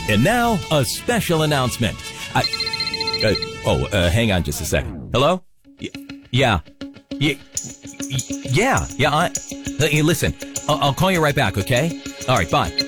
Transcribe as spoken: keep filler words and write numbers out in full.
And now, a special announcement. I, uh, oh, uh, hang on just a second. Hello? Y- yeah. Y- y- yeah. Yeah. I, uh, hey, listen, I'll, I'll call you right back, okay? All right, bye.